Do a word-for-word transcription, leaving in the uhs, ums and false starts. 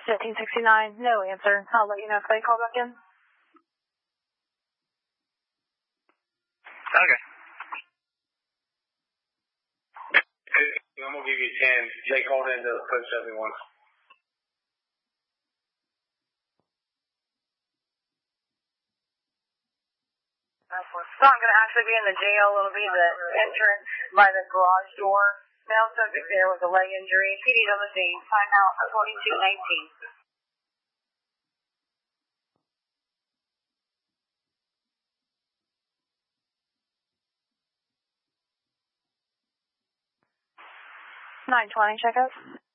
fifteen sixty-nine, no answer. I'll let you know if they call back in. Okay. I'm going to give you ten. They called into the code seventy-one. So I'm going to actually be in the jail. It'll be the entrance by the garage door. Male subject there with a leg injury. P D on the scene. Time out twenty-two nineteen. nine twenty, check out.